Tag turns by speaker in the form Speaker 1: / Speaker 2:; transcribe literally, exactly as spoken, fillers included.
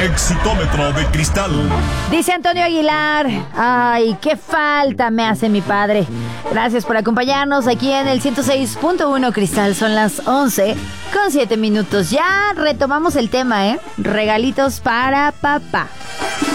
Speaker 1: Exitómetro de cristal.
Speaker 2: Dice Antonio Aguilar, ay, qué falta me hace mi padre. Gracias por acompañarnos aquí en el ciento seis punto uno Cristal. Son las once con siete minutos. Ya retomamos el tema, ¿eh? Regalitos para papá.